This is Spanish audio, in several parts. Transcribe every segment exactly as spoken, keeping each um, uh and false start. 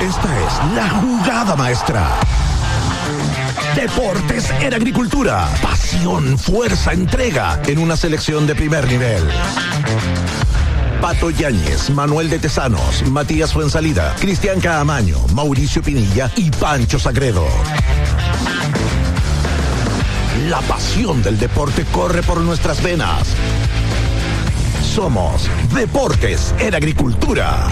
Esta es la jugada maestra. Deportes en Agricultura. Pasión, fuerza, entrega en una selección de primer nivel. Pato Yáñez, Manuel de Tesanos, Matías Fuensalida, Cristian Caamaño, Mauricio Pinilla y Pancho Sagredo. La pasión del deporte corre por nuestras venas. Somos Deportes en Agricultura.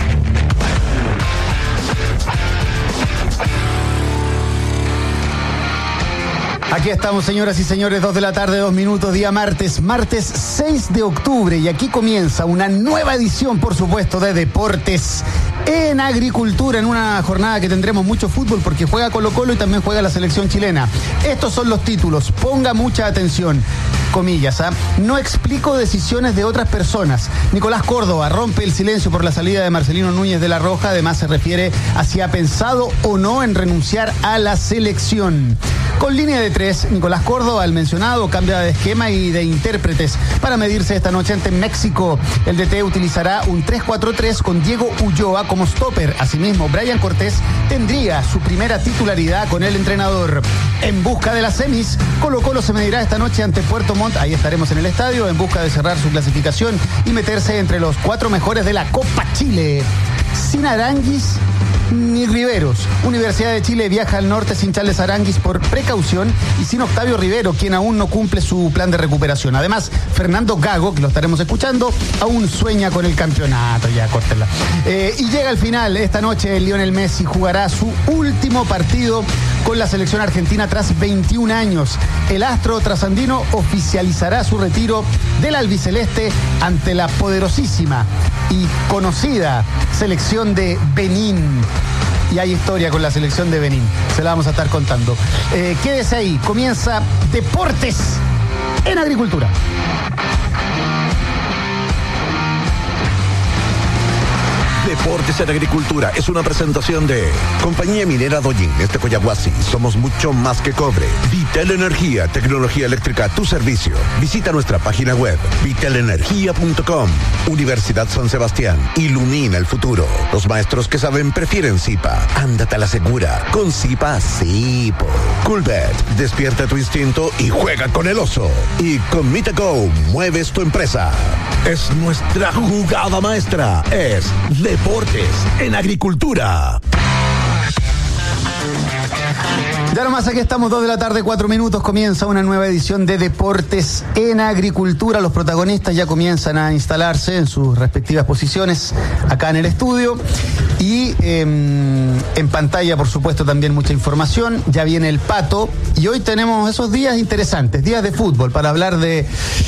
Aquí estamos, señoras y señores, dos de la tarde, dos minutos, día martes, martes seis de octubre, y aquí comienza una nueva edición, por supuesto, de Deportes en Agricultura, en una jornada que tendremos mucho fútbol porque juega Colo-Colo y también juega la selección chilena. Estos son los títulos, ponga mucha atención. Comillas, ¿ah? No explico decisiones de otras personas. Nicolás Córdoba rompe el silencio por la salida de Marcelino Núñez de la Roja. Además se refiere a si ha pensado o no en renunciar a la selección. Con línea de tres, Nicolás Córdoba, el mencionado, cambia de esquema y de intérpretes para medirse esta noche ante México. El D T utilizará un tres cuatro tres con Diego Ulloa como stopper. Asimismo, Brian Cortés tendría su primera titularidad con el entrenador. En busca de las semis, Colo-Colo se medirá esta noche ante Puerto Montt. Ahí estaremos en el estadio en busca de cerrar su clasificación y meterse entre los cuatro mejores de la Copa Chile. Sin Aranguis ni Riveros. Universidad de Chile viaja al norte sin Charles Aranguis por precaución y sin Octavio Rivero, quien aún no cumple su plan de recuperación. Además, Fernando Gago, que lo estaremos escuchando, aún sueña con el campeonato. Ya, córtela. Eh, y llega al final. Esta noche Lionel Messi jugará su último partido con la selección argentina tras veintiún años. El astro trasandino oficializará su retiro del albiceleste ante la poderosísima y conocida selección de Benín. Y hay historia con la selección de Benín, se la vamos a estar contando. Eh, quédese ahí, comienza Deportes en Agricultura. Deportes en Agricultura es una presentación de Compañía Minera Doyin, este Coyahuasi. Somos mucho más que cobre. Vitel Energía, tecnología eléctrica a tu servicio. Visita nuestra página web, vitel energía punto com. Universidad San Sebastián, ilumina el futuro. Los maestros que saben prefieren Zipa. Ándate a la segura. Con Zipa, sí. Coolbet, despierta tu instinto y juega con el oso. Y con MitaGo, mueves tu empresa. Es nuestra jugada maestra. Es Deportes en Agricultura. Ya nomás, aquí estamos, dos de la tarde, cuatro minutos, comienza una nueva edición de Deportes en Agricultura. Los protagonistas ya comienzan a instalarse en sus respectivas posiciones acá en el estudio y eh, en pantalla, por supuesto, también mucha información. Ya viene el Pato y hoy tenemos esos días interesantes, días de fútbol, para hablar de,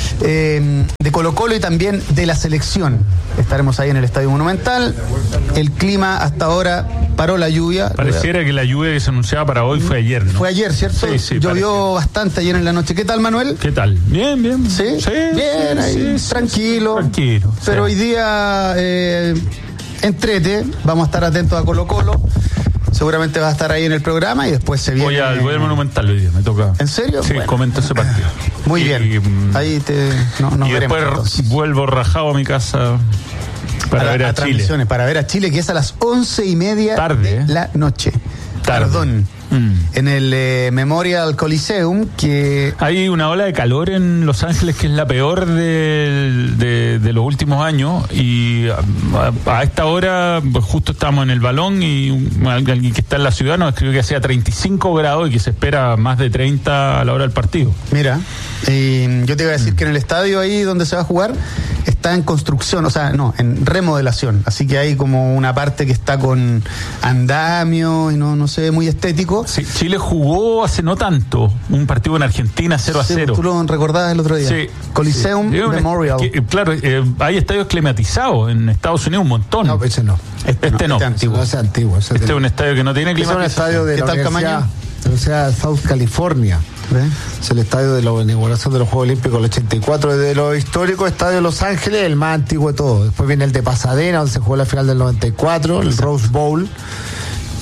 eh, de Colo-Colo y también de la selección. Estaremos ahí en el Estadio Monumental. El clima hasta ahora paró la lluvia. Pareciera que la lluvia que se anunciaba para hoy fue ayer, ¿no? Fue ayer, ¿cierto? Sí, sí. Llovió parece. bastante ayer en la noche. ¿Qué tal, Manuel? ¿Qué tal? Bien, bien. ¿Sí? Sí. Bien, sí, ahí, sí, tranquilo. Sí, tranquilo. Pero sí. hoy día, eh, entrete, vamos a estar atentos a Colo-Colo. Seguramente va a estar ahí en el programa y después se viene... Voy al, voy al Monumental hoy día, me toca. ¿En serio? Sí, bueno. Comento ese partido. Muy y, bien. Y, ahí te, no, nos y veremos, después entonces. vuelvo rajado a mi casa para a, ver a, a Chile. transmisiones, para ver a Chile, que es a las once y media Tarde, de ¿eh? la noche. Tarde. Perdón. Mm. En el eh, Memorial Coliseum, que... Hay una ola de calor en Los Ángeles que es la peor de, de, de los últimos años y a, a esta hora pues justo estamos en el balón y un, alguien que está en la ciudad nos escribió que hacía treinta y cinco grados y que se espera más de treinta a la hora del partido. Mira, eh, yo te iba a decir que en el estadio ahí donde se va a jugar está en construcción, o sea, no, en remodelación, así que hay como una parte que está con andamio y no, no se ve muy estético. Sí, Chile jugó hace no tanto un partido en Argentina cero a cero. Sí, tú lo recordabas el otro día. Sí. Coliseum Sí. Memorial. Que, claro, eh, hay estadios climatizados en Estados Unidos un montón. No, ese no. Este, este no. Este antiguo. No, ese es antiguo. Ese Este de- es un estadio que no tiene ese es un climatización. estadio de ¿Qué la tal, Universidad, Camaño? la Universidad de South California. ¿Ves? Es el estadio de la inauguración de los Juegos Olímpicos del ochenta y cuatro, de los históricos estadios de Los Ángeles, el más antiguo de todos. Después viene el de Pasadena, donde se jugó la final del noventa y cuatro, el Rose Bowl.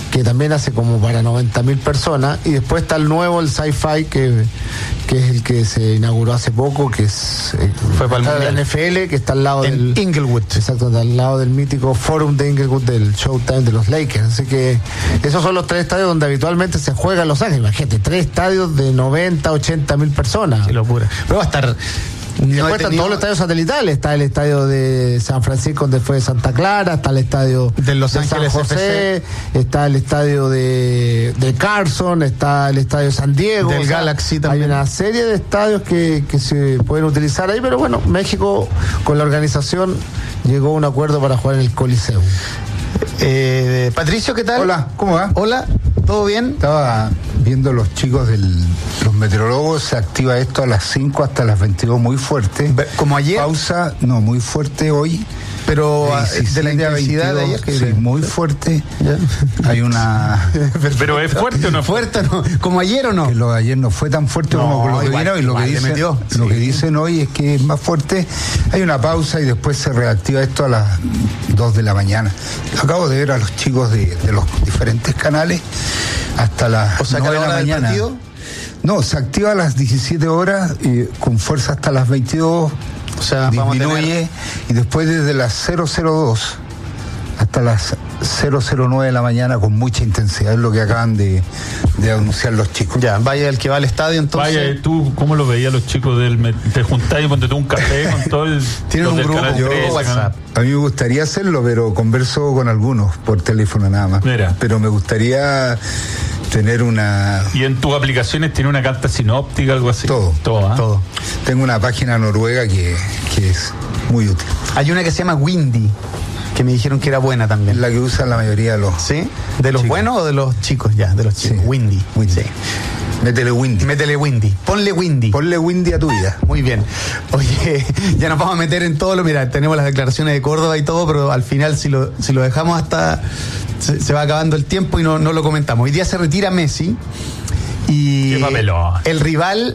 que también hace como para noventa mil personas, y después está el nuevo, el Sci-Fi, que, que es el que se inauguró hace poco, que es eh, Fue para el está Mundial. la N F L, que está al lado En del Inglewood. exacto, está al lado del mítico Forum de Inglewood del Showtime de los Lakers. Así que esos son los tres estadios donde habitualmente se juega en Los Ángeles. Imagínate, tres estadios de noventa, ochenta mil personas. Qué locura. Pero va a estar. Y después No he están tenido- todos los estadios satelitales. Está el estadio de San Francisco, donde fue Santa Clara. Está el estadio De Los San Ángeles José. Está el estadio de, de Carson. Está el estadio de San Diego. Del Galaxy también. Hay una serie de estadios que, que se pueden utilizar ahí. Pero bueno, México, con la organización, llegó a un acuerdo para jugar en el Coliseo. Eh, Patricio, ¿qué tal? Hola, ¿cómo va? Hola, ¿todo bien? Estaba viendo los chicos de los meteorólogos, se activa esto a las cinco hasta las veintidós, muy fuerte. Ve- como ayer. Pausa, no, muy fuerte hoy. Pero ah, de diecisiete la a intensidad de veintidós, ayer. Que sí, muy fuerte. Hay una... Pero es fuerte o no es fuerte, ¿no? ¿Como ayer o no? que lo de ayer no fue tan fuerte No, como lo que igual, vino, y lo igual que le dicen, metió. lo Sí. que dicen hoy es que es más fuerte. Hay una pausa y después se reactiva esto a las dos de la mañana. Acabo de ver a los chicos de, de los diferentes canales hasta las O sea, que a nueve la de la hora del mañana. partido. No, se activa a las diecisiete horas y con fuerza hasta las veintidós. O sea, vamos a disminuye tener- y después desde las cero cero dos hasta las cero cero nueve de la mañana con mucha intensidad, es lo que acaban de, de anunciar los chicos. Ya, vaya el que va al estadio entonces. Vaya, tú, ¿cómo lo veías los chicos del... me- Te juntáis y ponte tú un café con todo el... Tienen los un del grupo, Canal yo- trece, WhatsApp. A mí me gustaría hacerlo, pero converso con algunos por teléfono nada más. Mira. Pero me gustaría tener una... Y en tus aplicaciones tiene una carta sinóptica, algo así. Todo. Todo, ¿ah? Todo. Tengo una página noruega que, que es muy útil. Hay una que se llama Windy, que me dijeron que era buena Es también. la que usan la mayoría de los... ¿Sí? ¿De los Chicos. buenos o de los chicos? Ya, de los chicos. Sí. Windy. Windy. Sí. Métele Windy. Métele Windy. Ponle Windy. Ponle Windy a tu vida. Muy bien. Oye, ya nos vamos a meter en todo lo. Mira, tenemos las declaraciones de Córdoba y todo, pero al final, si lo, si lo dejamos hasta. Se, se va acabando el tiempo y no, no lo comentamos. Hoy día se retira Messi y. Qué papelón. El rival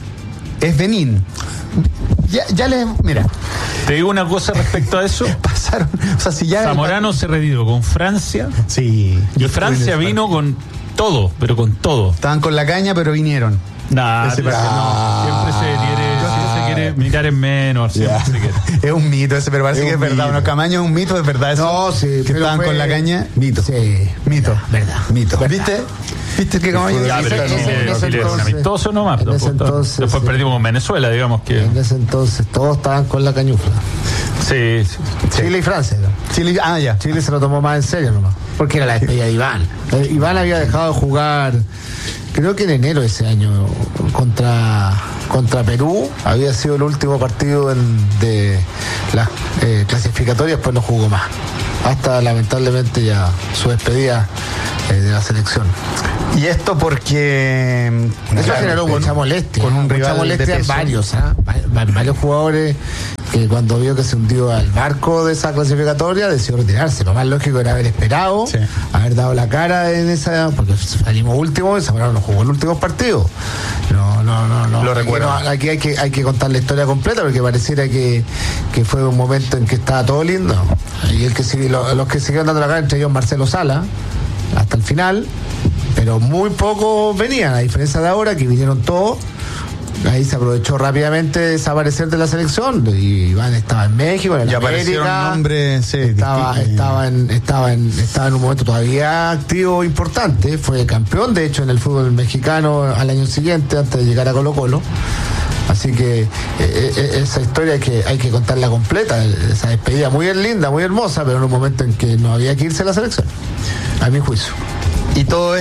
es Benín. Ya, ya les. Mira, Te digo una cosa respecto a eso. pasaron. O sea, si ya. Zamorano se retiró con Francia Sí. y Francia vino con todo, pero con todo. Estaban con la caña, pero vinieron. Nah, Ese no, partido. siempre se quiere, siempre se quiere mirar en menos, siempre se quiere. Es un mito ese, pero parece Es que es un verdad. mito. Unos Camaño es un mito, es verdad eso. No, sí, que pero estaban fue- con la caña. Mito. Sí, Mito. verdad. Mito. ¿Viste? ¿Viste que Camaño? Ya, pero ese- Chile, ese- ese Chile es un entonces- amistoso nomás. en ese Después, entonces, después sí. perdimos con Venezuela, digamos que. En ese entonces todos estaban con la cañufla. Sí, sí. Chile y Francia. ¿no? Chile, ah, ya. Chile se lo tomó más en serio nomás. Porque era la despedida de Iván. Eh, Iván había dejado de jugar, creo que en enero de ese año, contra, contra Perú. Había sido el último partido en- de las eh, clasificatorias, pues no jugó más. Hasta lamentablemente ya su despedida eh, de la selección. Y esto porque. Eso claro, generó con- mucha molestia. Con un mucha rival molestia de en peso. varios, ¿ah? Va- varios jugadores que cuando vio que se hundió al barco de esa clasificatoria decidió retirarse. Lo más lógico era haber esperado, Sí. haber dado la cara en esa, porque salimos últimos y Zamorano no jugó el último partido. No, no, no, no. Lo Aquí recuerdo. no, Aquí hay que, hay que contar la historia completa porque pareciera que, que fue un momento en que estaba todo lindo. Y el que sigue- lo- los que siguieron dando la cara entre ellos Marcelo Sala hasta el final, pero muy pocos venían, a diferencia de ahora que vinieron todos. Ahí se aprovechó rápidamente de desaparecer de la selección. Y Iván estaba en México, en Y aparecieron América. nombres, sí, estaba, distintos. estaba, en, estaba, en, estaba en un momento todavía activo importante. Fue campeón, de hecho, en el fútbol mexicano al año siguiente, antes de llegar a Colo Colo. Así que eh, eh, esa historia hay que, hay que contarla completa. Esa despedida muy linda, muy hermosa, pero en un momento en que no había que irse a la selección, a mi juicio. Y todo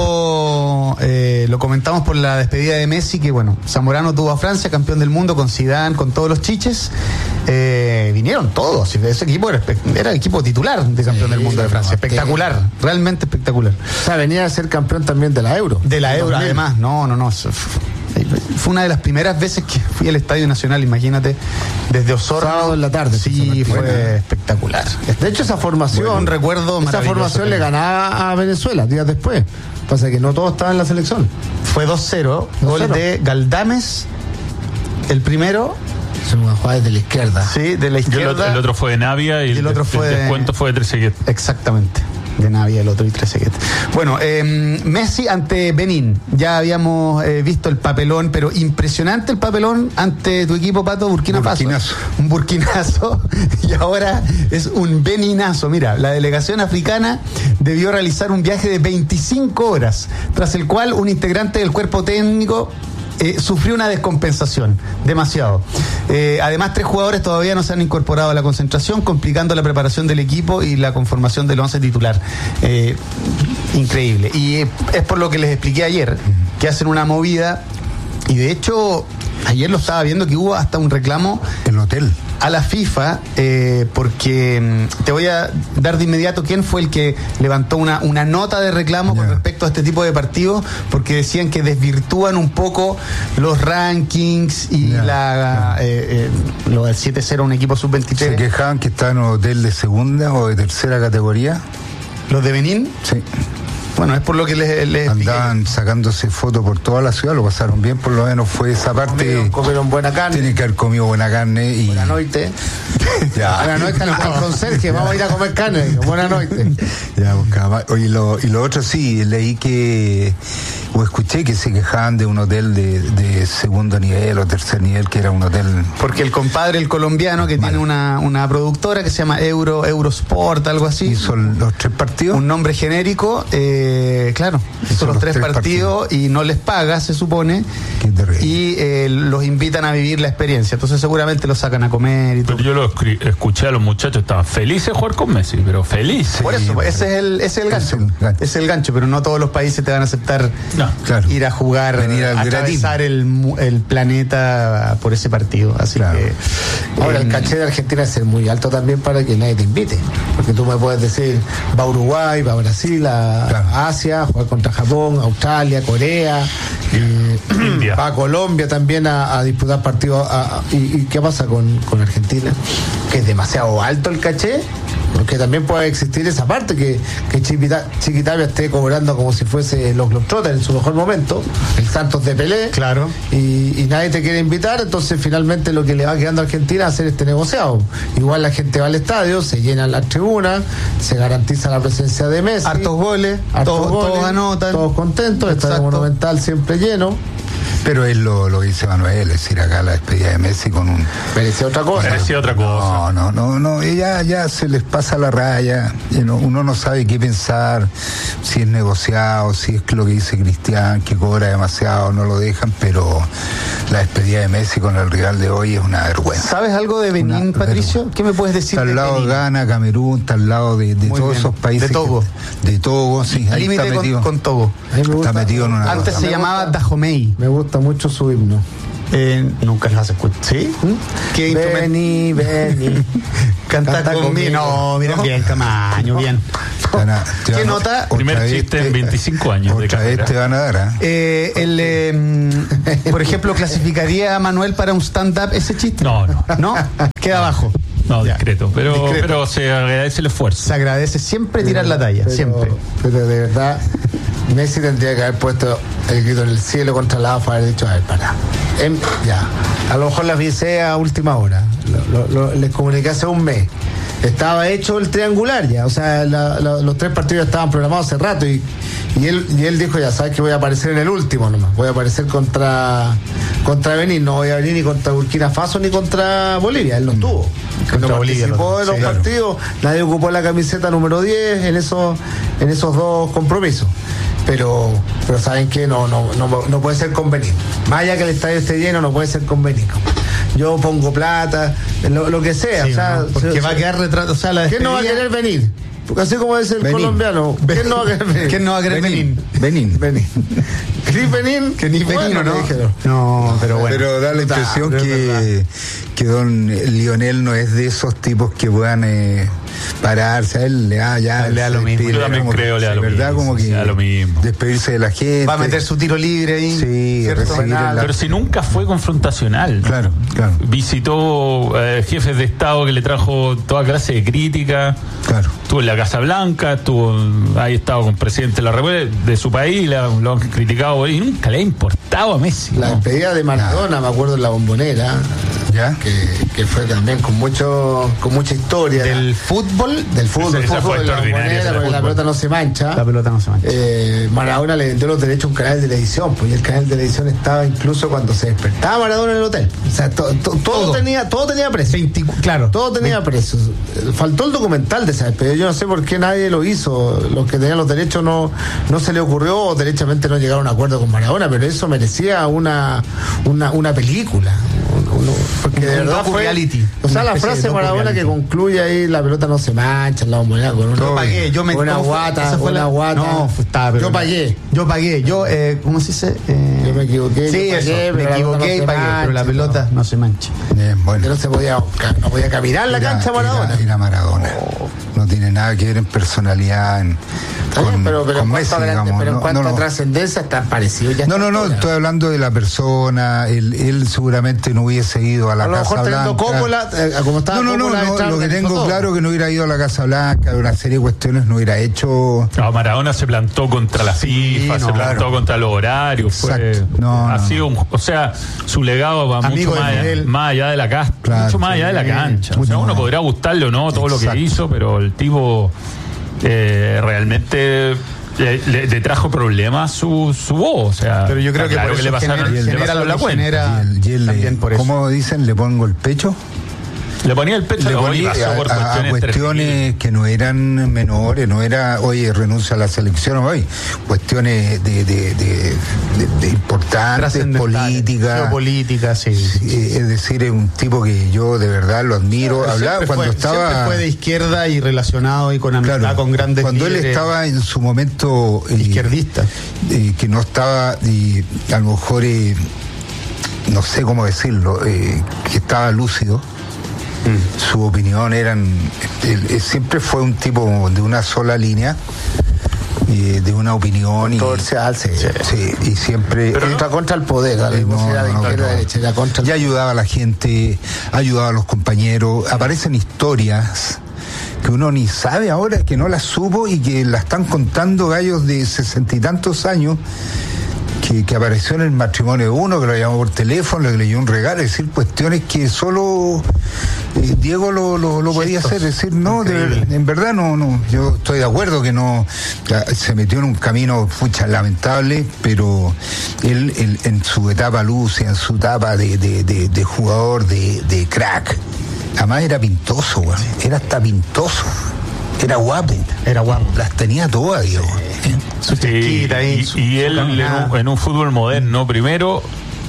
esto eh, lo comentamos por la despedida de Messi, que bueno, Zamorano tuvo a Francia, campeón del mundo, con Zidane, con todos los chiches. Eh, vinieron todos, ese equipo era, espe- era el equipo titular de campeón Sí, del mundo de Francia. no, Espectacular, realmente espectacular. O sea, venía a ser campeón también de la Euro. De la Euro, dos mil. además, no, no, no. eso Fue fue una de las primeras veces que fui al Estadio Nacional, imagínate, desde Osorno. Sábado en la tarde, Sí, ese partido. fue espectacular. De hecho, esa formación, Bueno, un recuerdo esa maravilloso formación le también. ganaba a Venezuela días después. Pasa que no todos estaban en la selección. Fue dos cero, dos gol cero. de Galdames, el primero, Se me jugaba desde la izquierda. sí, de la Y el, izquierda. otro, el otro fue de Navia y, Y el otro de- fue el de- descuento fue de Trezeguet. Exactamente. De Navia el otro y Trezeguet. Bueno, eh, Messi ante Benín. Ya habíamos eh, visto el papelón, pero impresionante el papelón ante tu equipo, Pato, Burkina Faso. Burkinazo. Un burkinazo. Y ahora es un beninazo. Mira, la delegación africana debió realizar un viaje de veinticinco horas, tras el cual un integrante del cuerpo técnico Eh, sufrió una descompensación, demasiado. Eh, además, tres jugadores todavía no se han incorporado a la concentración, complicando la preparación del equipo y la conformación del once titular. Eh, increíble. Y eh, es por lo que les expliqué ayer, que hacen una movida, y de hecho, ayer lo estaba viendo que hubo hasta un reclamo. El hotel. A la FIFA, eh, porque te voy a dar de inmediato quién fue el que levantó una, una nota de reclamo yeah. con respecto a este tipo de partidos, porque decían que desvirtúan un poco los rankings y yeah, la yeah. Eh, eh, lo del siete cero a un equipo sub veintitrés. ¿Se quejaban que estaban en un hotel de segunda o de tercera categoría? ¿Los de Benín? Sí. Bueno, es por lo que les, les andaban expliqué. Sacándose fotos por toda la ciudad, lo pasaron bien, por lo menos fue esa parte. Comieron, comieron buena carne. Tienen que haber comido buena carne y. Buena noche. Ya. Buena noche al conserje, vamos a ir a comer carne. Buena noche. Ya, buscaba. Oye, lo, y lo otro sí, leí que, o escuché que se quejaban de un hotel de, de segundo nivel o tercer nivel, que era un hotel. Porque el compadre, el colombiano, que vale. tiene una, una productora que se llama Euro, Eurosport, algo así. ¿Hizo los tres partidos? Un nombre genérico, eh, Eh, claro, son los, los tres, tres partidos, partidos y no les paga, se supone, y eh, los invitan a vivir la experiencia, entonces seguramente los sacan a comer y pero todo. Yo lo escuché a los muchachos, estaban felices de jugar con Messi, pero felices. Por eso, ese es el, ese es el gancho, es el gancho, es el gancho, pero no todos los países te van a aceptar no, claro. ir a jugar, venir a atravesar el, el planeta por ese partido, así claro. que ahora eh, el caché de Argentina es ser muy alto también para que nadie te invite, porque tú me puedes decir, va a Uruguay, va a Brasil, a claro. Asia, jugar contra Japón, Australia, Corea, eh, India. Va a Colombia también a, a disputar partidos. A, a, y, ¿Y qué pasa con, con Argentina? Que es demasiado alto el caché, porque también puede existir esa parte que, que Chiquitapia esté cobrando como si fuese los Globetrotters en su mejor momento, el Santos de Pelé, claro. y, y nadie te quiere invitar, entonces finalmente lo que le va quedando a Argentina es hacer este negociado. Igual la gente va al estadio, se llenan las tribunas, se garantiza la presencia de Messi, hartos goles, hartos todos, goles, todos anotan, todos contentos, el Estadio Monumental siempre lleno. Pero es lo, lo dice Manuel, es decir, acá la despedida de Messi con un... Merecía otra cosa. Merecía otra cosa. No, no, no, no, ya, ya se les pasa la raya, uno no sabe qué pensar, si es negociado, si es lo que dice Cristian, que cobra demasiado, no lo dejan, pero la despedida de Messi con el rival de hoy es una vergüenza. ¿Sabes algo de Benín, una Patricio? Vergüenza. ¿Qué me puedes decir está de al lado Benín? Ghana, Camerún, está al lado de, de todos bien. Esos países. De Togo. Que, de Togo, sí. Ahí límite está con, metido. con Togo. Está metido en una Antes cosa. se llamaba Dahomey. Me gusta mucho su himno. Eh, nunca las escuché. ¿Sí? ¿Qué Beni, Beni. Canta, Canta conmigo. conmigo. No, mira, ¿no? Bien, Camaño, bien. Ana, ¿Qué van, nota? Primer chiste en veinticinco años. Otra vez te van a dar, ¿eh? Eh, el, eh, por ejemplo, ¿clasificaría a Manuel para un stand-up ese chiste? No, no. ¿No? Queda abajo. No, ya. discreto, pero, discreto. Pero se agradece el esfuerzo. Se agradece siempre tirar pero, la talla, pero, siempre. Pero de verdad, Messi tendría que haber puesto el grito en el cielo contra la A F A, haber dicho, a ver, para. Em, ya. A lo mejor las avisé a última hora. Lo, lo, lo, les comuniqué hace un mes. Estaba hecho el triangular ya, o sea, la, la, los tres partidos estaban programados hace rato y, y él y él dijo, ya sabes que voy a aparecer en el último nomás, voy a aparecer contra contra Benín, no voy a venir ni contra Burkina Faso ni contra Bolivia, él no estuvo. Contra no Bolivia participó de los sí, partidos, claro. Nadie ocupó la camiseta número diez en esos en esos dos compromisos. Pero, pero saben que no, no, no, no puede ser conveniente. Más allá que el estadio esté lleno, no puede ser conveniente. Yo pongo plata, lo, lo que sea. Sí, o sea, no, porque se, va a quedar retrato. O sea, la ¿quién no va a querer venir? Porque así como es el Benín. Colombiano, ¿quién no va a querer venir? ¿Quién no va a querer Benín? Benín. Benín. ¿Ni Benín? Que ni Benín, bueno, ¿no? Dijeron. No, pero bueno. Pero da la impresión da, que, que don Lionel no es de esos tipos que puedan eh, pararse. A él le da ya. Le da lo mismo. Yo también creo, le da lo mismo. ¿Verdad? Como que le da lo mismo. Despedirse de la gente. Va a meter su tiro libre ahí. Sí, recibir la... Pero si nunca fue confrontacional. Claro, claro. Visitó eh, jefes de Estado que le trajo toda clase de crítica. Claro. Estuvo en la Casa Blanca, estuvo ahí estado con el presidente de la República de su país, la, lo han criticado y nunca le ha importado a Messi. La ¿no? despedida de Maradona, me acuerdo en la Bombonera. que, que fue también con mucho con mucha historia. Del fútbol. Del fútbol, Esa- esa fútbol, fue de la extraordinaria, Bombonera, esa porque la fútbol. pelota no se mancha. La pelota no se mancha. Eh, Maradona le vendió los derechos a un canal de televisión, pues y el canal de televisión estaba incluso cuando se despertaba Maradona en el hotel. O sea, to- to- todo, Todo. tenía todo tenía precio. veinti claro. Todo tenía precio. Faltó el documental de esa despedida. Yo no sé por qué nadie lo hizo. Los que tenían los derechos no, no se le ocurrió o derechamente no llegaron a un acuerdo con Maradona, pero eso merecía una, una, una película. Un- uno- porque de Un verdad docu fue. reality. O sea, Una la especie frase de de Maradona que docu-reality. concluye ahí, la pelota no se mancha, en la Bombonera con una, Yo pagué, yo me una ¿cómo fue? guata, Esa fue una la- guata. No, fue- estaba, pero yo la- pagué. Yo pagué, yo, eh, ¿cómo se dice? Eh, Yo me equivoqué, Sí, yo pagué, eso, pero me la pelota equivoqué no y se pagué, pero la mancha, pelota no se mancha. Bien, Que bueno. no se podía, no podía caminar la Era- cancha Maradona. Era, era Maradona. No tiene nada que ver en personalidad en, Está bien, con, pero, pero con en Messi, cuanto a, grande- digamos. pero en No, cuanto no, a no. trascendencia están parecidos. Ya No, está no, no, todo, ya. estoy hablando de la persona. Él, él seguramente no hubiese ido a la A lo Casa mejor teniendo Blanca. Coppola, eh, como estaba No, no, no, Coppola, no, entraron lo que en tengo todo. claro que no hubiera ido a la Casa Blanca, una serie de cuestiones no hubiera hecho. No, Maradona se plantó contra la FIFA, no, se plantó claro. contra los horarios. Fue, Exacto. No, ha no, sido un, o sea, su legado va Amigo mucho de más, Miguel. más allá de la casa, Claro, mucho más allá de la sí, cancha. O mucho sea, uno más. podrá gustarle o no todo lo Exacto. que hizo, pero el tipo eh, realmente le, le- le trajo problemas su, su voz. O sea, Pero yo creo está que claro por que eso le pasaron, genera- le genera pasaron lo la que cuenta. genera- Y él- y él le- también por eso. ¿Cómo dicen? ¿Le pongo el pecho? Le ponía el pecho Le no, y ponía pasó por a, a- a cuestiones, cuestiones terribles. que no eran menores, no era, oye, renuncia a la selección hoy, cuestiones de, de, de, de- de importantes, Trascendentales, políticas. geopolítica, sí. Eh, Es decir, es un tipo que yo de verdad lo admiro. Pero Hablaba siempre cuando fue, estaba. siempre fue de izquierda y relacionado y con amistad Claro, con grandes cuando él líderes estaba en su momento eh, izquierdistas. eh, que no estaba y a lo mejor eh, no sé cómo decirlo, eh, que estaba lúcido. Su opinión eran él, él siempre fue un tipo de una sola línea, eh, de una opinión y Controversial, sí. sí, y siempre Pero él- entra contra el poder, la eh, no, misma de no, izquierda no. a derecha, era contra el ya ayudaba a la gente, ayudaba a los compañeros. Aparecen historias que uno ni sabe ahora, que no las supo y que las están contando gallos de sesenta y tantos años, que, que apareció en el matrimonio de uno, que lo llamó por teléfono, que le dio un regalo, es decir, cuestiones que solo eh, Diego lo, lo, lo podía Gestos. hacer, es decir, no, de ver- en verdad no, no, yo estoy de acuerdo que no, ya, se metió en un camino pucha lamentable, pero él, él en su etapa lúcida, en su etapa de, de, de, de jugador, de, de crack, además era pintoso, güey, era hasta pintoso. Era guapo. Era guapo. Las tenía todas, Diego. Su Sí, chiquita ahí, y, su- y su él en caminada. un, en un fútbol moderno, primero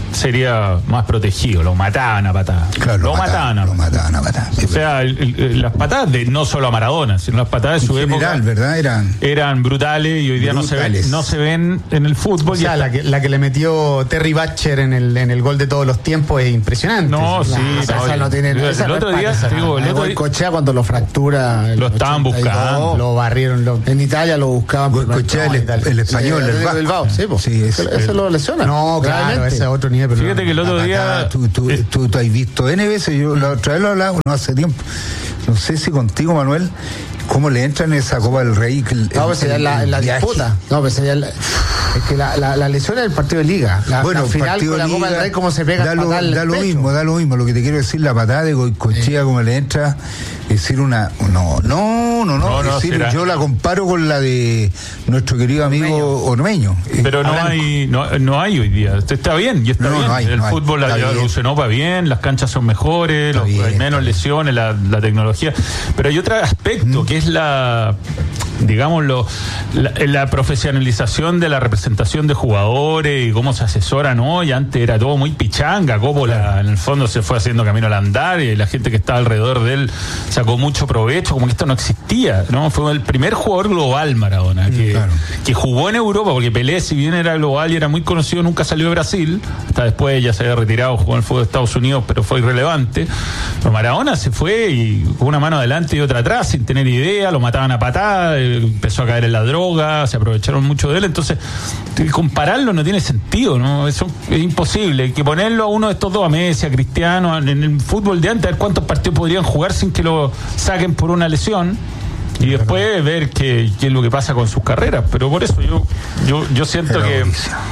sería más protegido, lo mataban a patadas. Claro, lo mataban a Lo patadas. mataban a patadas. O sea, el- el- las patadas de no solo a Maradona, sino las patadas de su en general, época ¿verdad? Eran. eran brutales y hoy día no se, ven, Brutales. no se ven en el fútbol. O y sea, hasta- la que, la que le metió Terry Butcher en el, en el gol de todos los tiempos es impresionante. No, sí, Ah, esa, no, esa no tiene el- esa el no otro es día, pata, te digo, el esa. otro Ahí día- Goicoechea cuando lo fractura. el Lo estaban ochenta y dos, buscando. Lo barrieron. Lo... En Italia lo buscaban. por- Goicoechea, el, no, el español, el, el, el Bilbao, sí, pues. Sí, es- ese, ese lo lesiona. No, claro, Realmente. ese es otro nivel. Pero Fíjate que el otro La día. patada, tú, tú, eh, tú, tú has visto N veces, yo la otra vez lo hablaba, no hace tiempo. No sé si contigo, Manuel, cómo le entra en esa Copa del Rey. que el- No, pues sería el- la, el la viaje. disputa. No, pues sería la, es que la, la, la lesión es el partido de liga. La, Bueno, la final partido con la de Copa del Liga, Rey, cómo se pega da el lo, patada en el da lo pecho. mismo, da lo mismo. Lo que te quiero decir, la patada de Goicoechea, como le entra, es decir, una. No, no, no, no. No, es no, decir, será- yo la comparo con la de nuestro querido amigo Ormeño. Eh, Pero no Blanco. hay, no, no hay hoy día. Está bien, y está No, bien. no hay, el no hay. fútbol Está la bien. evolucionó para bien, las canchas son mejores, Está los- bien, hay está menos bien. lesiones, la, la tecnología. Pero hay otro aspecto, que es la, digámoslo, la, la profesionalización de la representación de jugadores y cómo se asesoran hoy. Antes era todo muy pichanga, Coppola en el fondo se fue haciendo camino al andar y la gente que estaba alrededor de él sacó mucho provecho, como que esto no existía, ¿no? Fue el primer jugador global, Maradona, que, claro. que jugó en Europa, porque Pelé, si bien era global y era muy conocido, nunca salió de Brasil, hasta después ya se había retirado, jugó en el fútbol de Estados Unidos, pero fue irrelevante. Pero Maradona se fue y con una mano adelante y otra atrás, sin tener idea, lo mataban a patadas, eh, empezó a caer en la droga, se aprovecharon mucho de él, entonces compararlo no tiene sentido, ¿no? Eso es imposible. Hay que ponerlo a uno de estos dos, a Messi, a Cristiano, en el fútbol de antes, a ver cuántos partidos podrían jugar sin que lo saquen por una lesión. Y después ver qué, qué es lo que pasa con sus carreras. Pero por eso yo yo, yo siento Era que buenísimo.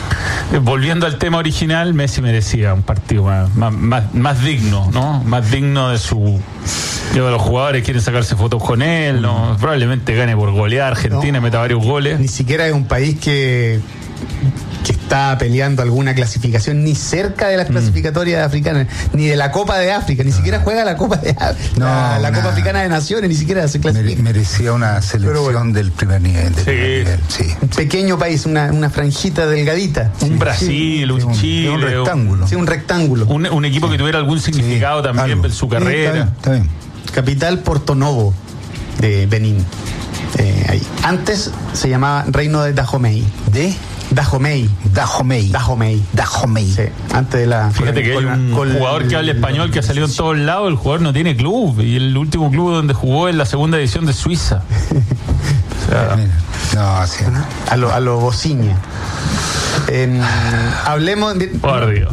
volviendo al tema original, Messi merecía un partido más, más, más, más digno, ¿no? Más digno de su... Yo, los jugadores quieren sacarse fotos con él, ¿no? Probablemente gane por golear Argentina, no, meta varios goles. Ni siquiera es un país que... que está peleando alguna clasificación ni cerca de las clasificatorias mm. africanas, ni de la Copa de África, ni no. siquiera juega la Copa de África, no, la, la Copa Africana de Naciones, ni siquiera se clasifica. Merecía una selección bueno. del primer nivel. Del sí. primer nivel sí. Un pequeño país, una, una franjita delgadita. Un sí. Brasil, un sí, Chile. Un rectángulo. Sí, un rectángulo. Un, un equipo sí. que tuviera algún significado sí. también algo. en su carrera. Sí, está bien, está bien. Capital Porto Novo de Benín. Eh, ahí. Antes se llamaba Reino de Dahomey. ¿De? Dahomey. Dahomey. Dahomey. Dahomey. Sí, antes de la... Fíjate que hay un jugador que habla español que ha salido en todos lados, el jugador no tiene club, y el último club donde jugó es la segunda división de Suiza. O sea, no, así no. A lo, a lo Bociña. Eh, hablemos de... Por Dios.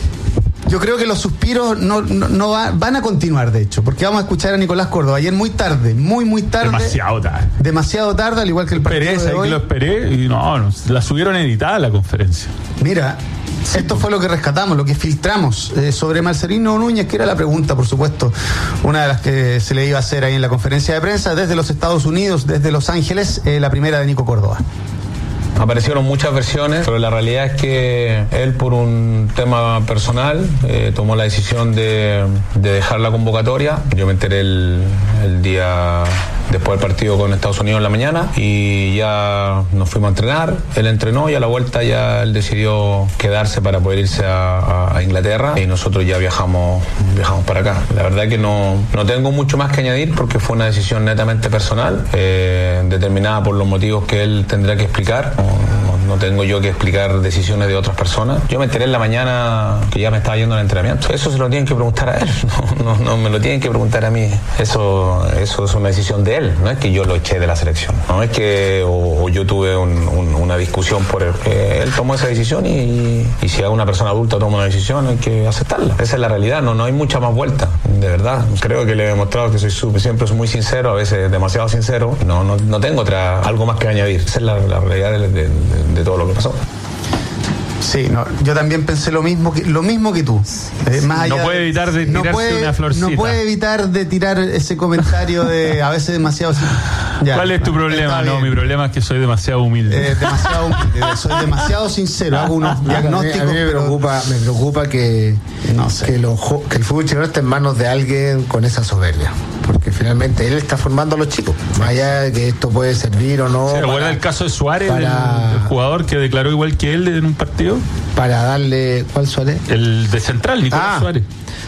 Yo creo que los suspiros no, no, no va, van a continuar, de hecho, porque vamos a escuchar a Nicolás Córdoba ayer muy tarde, muy, muy tarde. Demasiado tarde. Demasiado tarde, al igual que el partido Esperé, de hoy. Que lo esperé y no, no, la subieron editada la conferencia. Mira, sí, esto fue lo que rescatamos, lo que filtramos eh, sobre Marcelino Núñez, que era la pregunta, por supuesto, una de las que se le iba a hacer ahí en la conferencia de prensa, desde los Estados Unidos, desde Los Ángeles, eh, la primera de Nico Córdoba. Aparecieron muchas versiones, pero la realidad es que él, por un tema personal, eh, tomó la decisión de, de dejar la convocatoria. Yo me enteré el, el día después del partido con Estados Unidos en la mañana y ya nos fuimos a entrenar. Él entrenó y a la vuelta ya él decidió quedarse para poder irse a, a, a Inglaterra y nosotros ya viajamos, viajamos para acá. La verdad que no, no tengo mucho más que añadir porque fue una decisión netamente personal, eh, determinada por los motivos que él tendrá que explicar. No, no tengo yo que explicar decisiones de otras personas. Yo me enteré en la mañana que ya me estaba yendo al entrenamiento. Eso se lo tienen que preguntar a él. No, no, no me lo tienen que preguntar a mí. Eso, eso es una decisión de él. No es que yo lo eché de la selección. No es que o, o yo tuve un, un, una discusión por él. Eh, él tomó esa decisión y, y si una persona adulta toma una decisión hay que aceptarla. Esa es la realidad. No, no hay mucha más vuelta. De verdad. Creo que le he demostrado que soy super, siempre soy muy sincero, a veces demasiado sincero. No, no, no tengo otra, algo más que añadir. Esa es la, la realidad de, de, de todo lo que pasó. Sí, no, yo también pensé lo mismo que lo mismo que tú. Eh, más allá no puede de, evitar de tirarse no puede, una florcita. No puede evitar de tirar ese comentario de a veces demasiado. Ya, ¿cuál es tu problema? No, mi problema es que soy demasiado humilde. Eh, demasiado humilde, soy demasiado sincero. Hago unos diagnósticos. A mí, a mí me preocupa, me preocupa que, no sé. que, lo, que el fútbol chileno esté en manos de alguien con esa soberbia. Porque finalmente él está formando a los chicos. Más allá de que esto puede servir o no. ¿Se recuerda el caso de Suárez, para, el, el jugador que declaró igual que él en un partido? Para darle. ¿Cuál Suárez? El de Central, Nicolás ah, Suárez.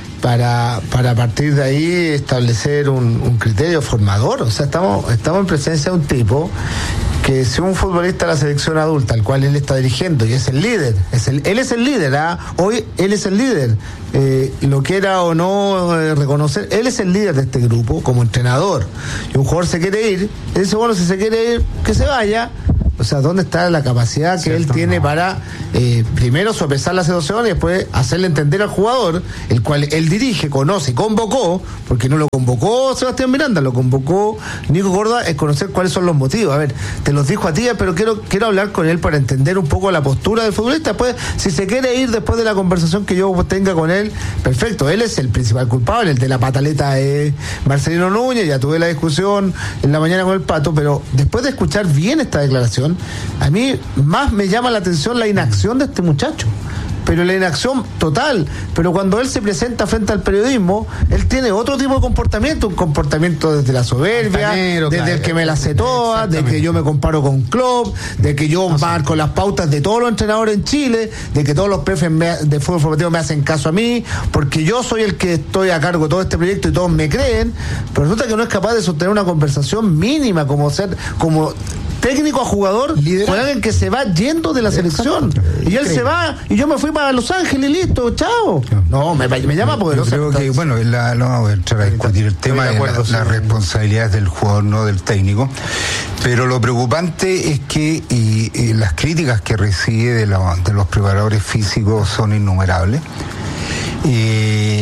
Para, para a partir de ahí establecer un, un criterio formador. O sea, estamos, estamos en presencia de un tipo que si un futbolista de la selección adulta, al cual él está dirigiendo, y es el líder, es el, él es el líder, ¿ah? Hoy él es el líder, eh, lo quiera o no eh, reconocer, él es el líder de este grupo como entrenador, y un jugador se quiere ir, él dice, bueno, si se quiere ir, que se vaya. O sea, ¿dónde está la capacidad que Cierto, él tiene no. para eh, primero sopesar la situación y después hacerle entender al jugador, el cual él dirige, conoce, convocó, porque no lo convocó Sebastián Miranda, lo convocó Nico Córdoba, es conocer cuáles son los motivos. A ver, te los dijo a ti, pero quiero quiero hablar con él para entender un poco la postura del futbolista. Después, si se quiere ir después de la conversación que yo tenga con él, perfecto, él es el principal culpable, el de la pataleta es Marcelino Núñez, ya tuve la discusión en la mañana con el Pato, pero después de escuchar bien esta declaración, a mí más me llama la atención la inacción de este muchacho, pero la inacción total, pero cuando él se presenta frente al periodismo, él tiene otro tipo de comportamiento, un comportamiento desde la soberbia, Altanero, desde claro, el que me la sé todas, de que yo me comparo con Klopp, de que yo no marco sé. las pautas de todos los entrenadores en Chile, de que todos los prefes de fútbol formativo me hacen caso a mí, porque yo soy el que estoy a cargo de todo este proyecto y todos me creen, pero resulta que no es capaz de sostener una conversación mínima, como ser, como técnico a jugador, Liderazgo. Con alguien que se va yendo de la selección. Y él se va, y yo me fui para Los Ángeles y listo, chao. No, me, me llama poderoso. Yo creo que, bueno, la, no vamos a entrar a discutir el tema de las la responsabilidades del jugador, no del técnico. Pero lo preocupante es que y, y las críticas que recibe de, la, de los preparadores físicos son innumerables. Eh,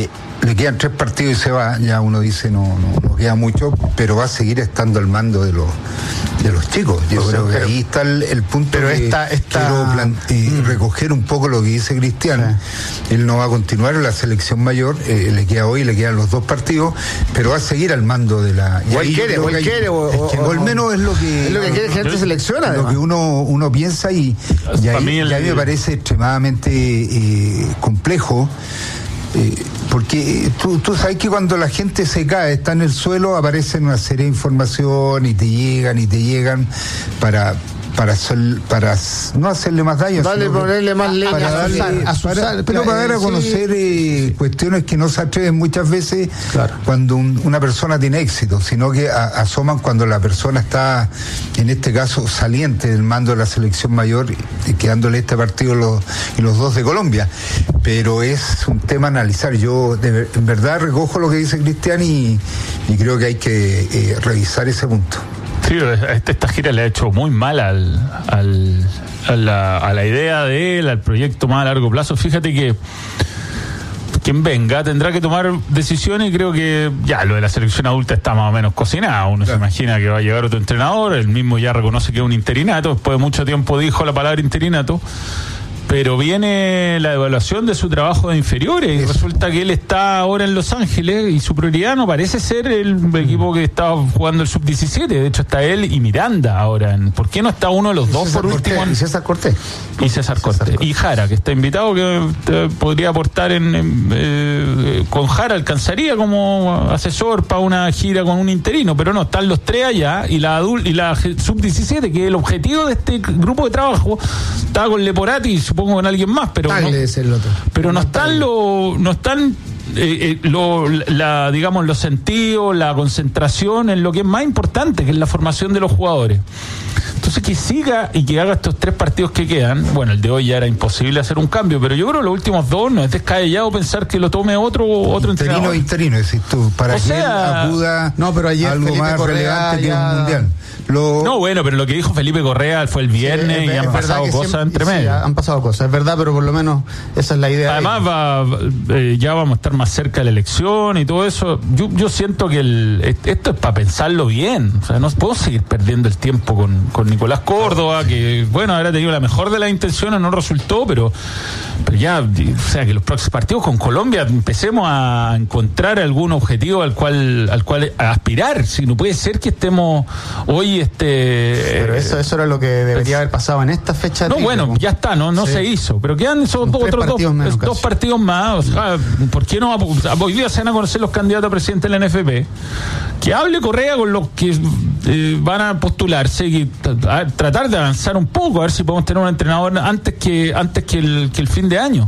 le quedan tres partidos y se va, ya uno dice no, no, no queda mucho, pero va a seguir estando al mando de los de los chicos. Yo o sea, creo que pero, ahí está el, el punto pero que esta, esta... quiero plan- eh, mm. recoger un poco lo que dice Cristian. Sí. Él no va a continuar en la selección mayor, eh, le queda hoy, le quedan los dos partidos, pero va a seguir al mando de la... O él quiere, o él quiere, o, es que, o, o al menos es lo que... Es lo que quiere que gente selecciona, lo que uno, uno piensa y, y ahí, mí el, y a mí me parece extremadamente eh, complejo. Eh, porque tú, tú sabes que cuando la gente se cae, está en el suelo, aparecen una serie de información y te llegan y te llegan para para sol, para no hacerle más daño, dale, ponerle más leña, para darle, a para, para, pero para dar a conocer sí. eh, cuestiones que no se atreven muchas veces claro. cuando un, una persona tiene éxito, sino que a, asoman cuando la persona está, en este caso, saliente del mando de la selección mayor, y quedándole este partido los, y los dos de Colombia. Pero es un tema a analizar. Yo de, en verdad recojo lo que dice Cristian y, y creo que hay que eh, revisar ese punto. Sí, esta gira le ha hecho muy mal al, al, a, la, a la idea de él, al proyecto más a largo plazo. Fíjate que quien venga tendrá que tomar decisiones y creo que ya lo de la selección adulta está más o menos cocinado. Uno claro. se imagina que va a llegar otro entrenador, él mismo ya reconoce que es un interinato, después de mucho tiempo dijo la palabra interinato. Pero viene la evaluación de su trabajo de inferiores y resulta que él está ahora en Los Ángeles y su prioridad no parece ser el equipo que estaba jugando el sub diecisiete. De hecho está él y Miranda ahora. ¿Por qué no está uno de los dos por último? Y César Cortés. Y César Cortés. Y Jara, que está invitado, que eh, podría aportar en, en eh, con Jara, alcanzaría como asesor para una gira con un interino, pero no, están los tres allá y la adult, y la sub diecisiete, que el objetivo de este grupo de trabajo estaba con Leporati y supongo con alguien más, pero no, es el otro. pero no están lo, no están eh, eh, lo, la, digamos, los sentidos, la concentración en lo que es más importante, que es la formación de los jugadores. Entonces que siga y que haga estos tres partidos que quedan. Bueno, el de hoy ya era imposible hacer un cambio, pero yo creo que los últimos dos no es descabellado pensar que lo tome otro otro interino, entrenador. Interino, decís tú, para o que sea, él acuda no, pero ayer algo Felipe más Correa relevante ya... que un mundial. Lo... No, bueno, pero lo que dijo Felipe Correa fue el viernes sí, es, y han pasado cosas siempre, entre medio. Sí, han pasado cosas, es verdad, pero por lo menos esa es la idea. Además, va, eh, ya vamos a estar más cerca de la elección y todo eso. Yo, yo siento que el, esto es para pensarlo bien. O sea, no puedo seguir perdiendo el tiempo con, con Nicolás Córdoba, que, bueno, habrá tenido la mejor de las intenciones, no resultó, pero, pero ya, o sea, que los próximos partidos con Colombia empecemos a encontrar algún objetivo al cual, al cual aspirar. Si no puede ser que estemos hoy este pero eso eso era lo que debería haber pasado en esta fecha. No, bueno, como... ya está, no no sí. se hizo, pero quedan esos dos, otros dos, menos, dos partidos más. O sea, ¿por qué no? Hoy día se van a conocer los candidatos a presidente de la N F P. Que hable Correa con los que eh, van a postularse y a, tratar de avanzar un poco, a ver si podemos tener un entrenador antes que antes que el, que el fin de año.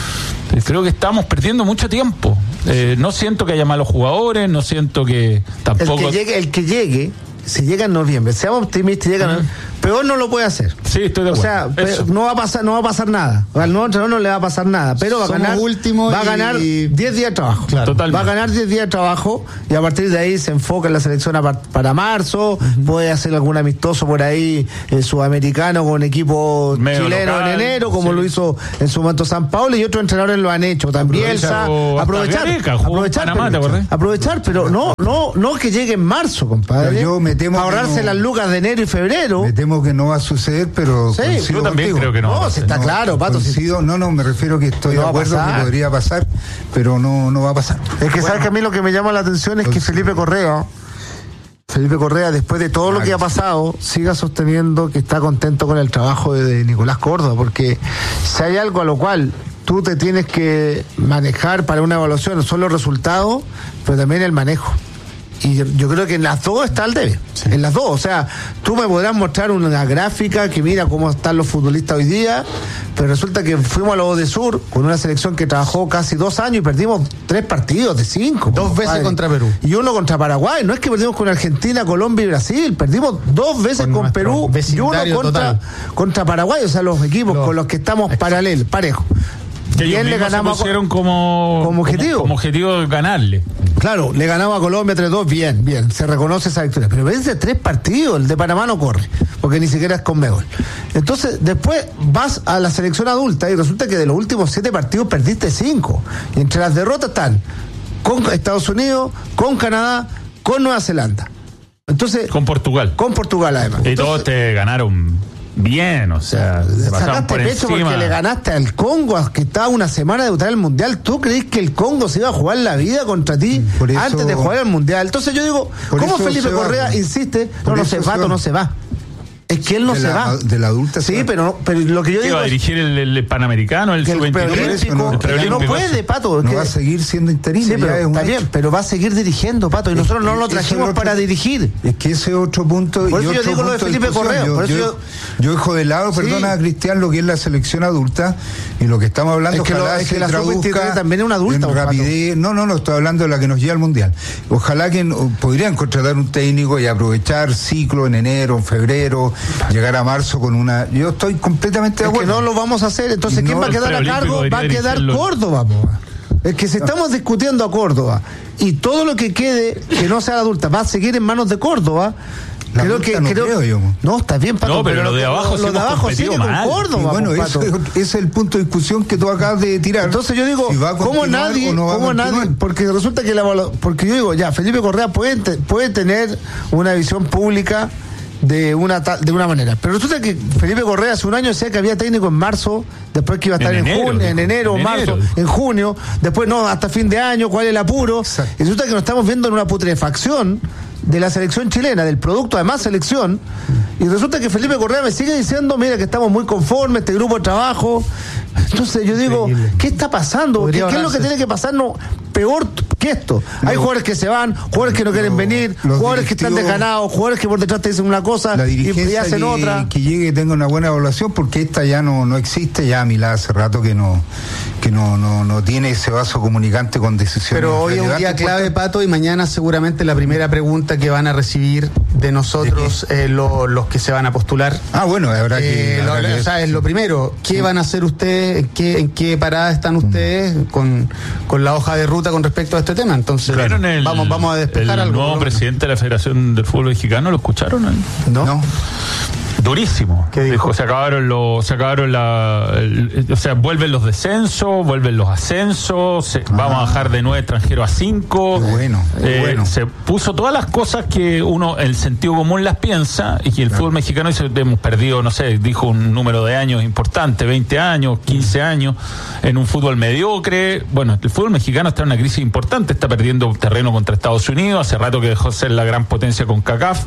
Creo que estamos perdiendo mucho tiempo. Eh, no siento que haya malos jugadores, no siento que tampoco... El que llegue, el que llegue si llega en noviembre, seamos optimistas, llega en noviembre, peor no lo puede hacer. Sí, estoy de acuerdo. O sea, no va a pasar, no va a pasar nada. Al nuevo entrenador no le va a pasar nada, pero va a ganar, va a ganar diez días de trabajo. Claro. Totalmente. Va a ganar diez días de trabajo y a partir de ahí se enfoca en la selección a par, para marzo, uh-huh. puede hacer algún amistoso por ahí el sudamericano con equipo Medio chileno local, en enero, como sí. lo hizo en su momento San Paulo, y otros entrenadores lo han hecho también. Aprovechar, Gareca, aprovechar, Panamá, pero, aprovechar, pero no, no, no que llegue en marzo, compadre. Pero yo me temo ahorrarse no, las lucas de enero y febrero. Me temo que no va a suceder, pero sí, yo también contigo. creo que no. No, si está no, claro, Pato. Coincido, si... No, no, me refiero que estoy no de acuerdo que podría pasar, pero no, no va a pasar. Es que bueno. sabes que a mí lo que me llama la atención es que Felipe Correa, Felipe Correa, después de todo lo que ha pasado, siga sosteniendo que está contento con el trabajo de, de Nicolás Córdoba, porque si hay algo a lo cual tú te tienes que manejar para una evaluación, no solo los resultados, pero también el manejo. Y yo, yo creo que en las dos está el debe, sí. en las dos, o sea, tú me podrás mostrar una gráfica que mira cómo están los futbolistas hoy día, pero resulta que fuimos a los de Sur con una selección que trabajó casi dos años y perdimos tres partidos de cinco. Dos veces padre. contra Perú. Y uno contra Paraguay, no es que perdimos con Argentina, Colombia y Brasil, perdimos dos veces con, con Perú y uno contra, contra Paraguay, o sea, los equipos los, con los que estamos paralelos, parejos. Que ellos le ganamos se pusieron como, como objetivo como, como objetivo ganarle. Claro, le ganamos a Colombia tres dos, bien, bien, se reconoce esa victoria, pero vence tres partidos, el de Panamá no corre, porque ni siquiera es Conmebol. Entonces, después vas a la selección adulta y resulta que de los últimos siete partidos perdiste cinco, y entre las derrotas están con Estados Unidos, con Canadá, con Nueva Zelanda. Entonces, con Portugal. Con Portugal, además. Y todos te ganaron bien, o sea, se pasaron por pecho encima. Porque le ganaste al Congo, que estaba una semana de debutar el Mundial. ¿Tú crees que el Congo se iba a jugar la vida contra ti eso, antes de jugar el Mundial? Entonces yo digo, ¿cómo Felipe Correa va, insiste? No, no se va, no se va. Es que él no de se la, va. De la adulta. Sí, pero, pero lo que yo digo. ¿Va a dirigir el, el Panamericano, el sub veintitrés? No, no puede, Pato. No va a seguir siendo interino. Sí, pero, está bien, pero va a seguir dirigiendo, Pato. Y nosotros no lo trajimos para dirigir. Es que ese es otro punto. Por eso y yo otro digo lo de Felipe Correa. Yo, por eso yo, yo, yo dejo de lado, sí. perdona, Cristian, lo que es la selección adulta y lo que estamos hablando. Es que, ojalá lo, es se que la traduzca también es una adulta. En rapidez. No, no, no, estoy hablando de la que nos lleva al Mundial. Ojalá que podrían contratar un técnico y aprovechar ciclo en enero, en febrero, llegar a marzo con una. Yo estoy completamente de acuerdo. Es que no lo vamos a hacer. Entonces, ¿quién no, va a quedar a cargo? Va a quedar Córdoba, po. Es que si estamos discutiendo a Córdoba y todo lo que quede que no sea adulta va a seguir en manos de Córdoba. La creo que no, creo, creo yo. No, está bien, Pato. No, pero, pero lo de abajo lo, lo de abajo sigue mal. con Córdoba. Y bueno, Pato. eso, ese es el punto de discusión que tú acabas de tirar. Entonces yo digo, si ¿cómo nadie, no cómo nadie? Porque resulta que la porque yo digo, ya, Felipe Correa puede, puede tener una visión pública de una de una manera, pero resulta que Felipe Correa hace un año decía que había técnico en marzo, después que iba a estar en, en enero, junio, en enero, en marzo, enero. en junio, después no, hasta fin de año, cuál es el apuro. Exacto. Y resulta que nos estamos viendo en una putrefacción de la selección chilena, del producto además selección, y resulta que Felipe Correa me sigue diciendo, mira que estamos muy conformes, este grupo de trabajo. Entonces yo digo, increíble. ¿Qué está pasando? ¿Qué, ¿Qué es lo que tiene que pasarnos peor que esto? No. Hay jugadores que se van, jugadores que no quieren no, venir, jugadores que están desganados, jugadores que por detrás te dicen una cosa y, y hacen que, otra. Que llegue y tenga una buena evaluación, porque esta ya no, no existe, ya a Milá hace rato que no que no, no, no tiene ese vaso comunicante con decisiones. Pero hoy es un día clave, Pato, y mañana seguramente la primera pregunta que van a recibir de nosotros ¿De eh, lo, los que se van a postular. Ah, bueno, habrá que... Eh, habrá lo, que... O sea, es lo primero, ¿qué sí. van a hacer ustedes? ¿Qué, ¿En qué parada están ustedes mm. con, con la hoja de ruta con respecto a este tema? Entonces, claro. el, vamos, vamos a despejar el algo. El nuevo presidente de la Federación del Fútbol Mexicano, ¿lo escucharon? No. no. Durísimo. ¿Qué dijo? dijo? Se acabaron los, se acabaron la, el, o sea, vuelven los descensos, vuelven los ascensos, se, ah. vamos a bajar de nueve extranjeros a cinco. Bueno, eh, bueno. Se puso todas las cosas que uno, el sentido común las piensa, y que el claro. fútbol mexicano dice, hemos perdido, no sé, dijo un número de años importante, veinte años, quince años, en un fútbol mediocre. Bueno, el fútbol mexicano está en una crisis importante, está perdiendo terreno contra Estados Unidos, hace rato que dejó de ser la gran potencia con CACAF.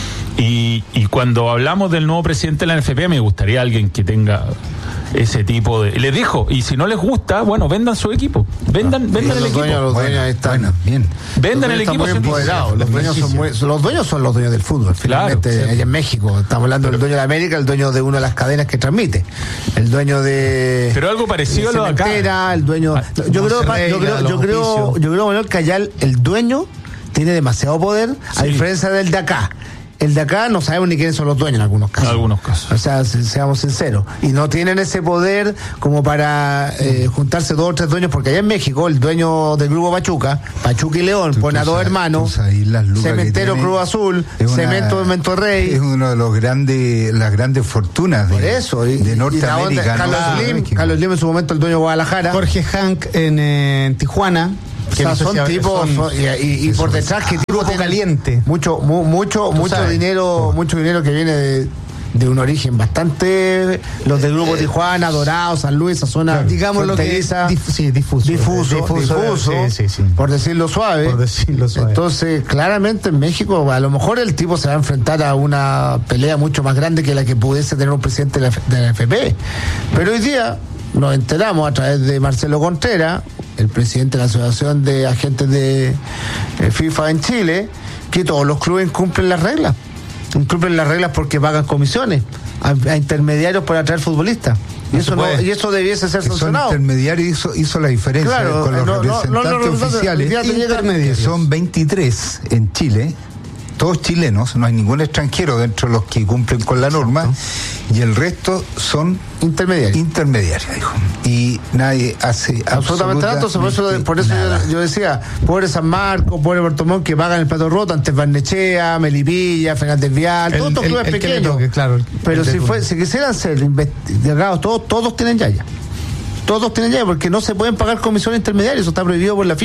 Y, y cuando hablamos del nuevo presidente de la N F P, me gustaría alguien que tenga ese tipo de... Les dijo, y si no les gusta, bueno, vendan su equipo. Vendan, ah, vendan el los equipo. Dueños, los dueños están bueno, bien. Vendan el equipo. Muy empoderados. Los, dueños son muy, los dueños son los dueños del fútbol. Finalmente, claro, sí. allá en México. Estamos hablando pero, del dueño de América, el dueño de una de las cadenas que transmite. El dueño de... Pero algo parecido a lo de acá. El dueño... Ah, yo, creo, Monterrey, yo, creo, yo, creo, yo creo, Manuel, que allá el, el dueño tiene demasiado poder, a sí. diferencia del de acá. El de acá no sabemos ni quiénes son los dueños en algunos casos. En algunos casos. O sea, seamos sinceros. Y no tienen ese poder como para eh, juntarse dos o tres dueños, porque allá en México el dueño del grupo Pachuca, Pachuca y León, pone a dos sabes, hermanos, Cementero Cruz Azul, una, Cemento Monterrey. Es uno de los grandes, las grandes fortunas de, Por eso, y, de Norteamérica. Y la Carlos no, Slim, Carlos Slim en su momento el dueño de Guadalajara. Jorge Hank en, eh, en Tijuana. Que o sea, son tipos son, y, y, y por detrás que tipo caliente mucho mu, mucho mucho sabes. dinero oh. mucho dinero que viene de, de un origen bastante los del grupo eh, Tijuana, Dorado, San Luis, esa zona claro, digamos lo que es dif, sí, difuso difuso, difuso, difuso sí, sí, sí. por decirlo suave por decirlo suave entonces claramente en México a lo mejor el tipo se va a enfrentar a una pelea mucho más grande que la que pudiese tener un presidente de la, de la N F P, pero hoy día nos enteramos a través de Marcelo Contreras, el presidente de la Asociación de Agentes de eh, FIFA en Chile, que todos los clubes cumplen las reglas. Cumplen las reglas porque pagan comisiones a, a intermediarios para atraer futbolistas. Y, no eso no, y eso debiese ser sancionado. El intermediario hizo, hizo la diferencia claro, con los no, representantes no, no, no, oficiales, que son veintitrés en Chile, todos chilenos, no hay ningún extranjero dentro de los que cumplen con la norma, y el resto son intermediarios. Intermediarios, dijo. Y nadie hace absolutamente nada. Entonces, por eso, por eso yo, yo decía, pobre San Marcos, pobre Puerto Montt, que pagan el plato roto, antes Barnechea, Melipilla, Fernández Vial, todos estos clubes pequeños. Toque, claro, pero si fue, si quisieran ser investigados, todos, todos tienen yaya. Todos tienen yaya, porque no se pueden pagar comisiones intermediarias, eso está prohibido por la FIFA.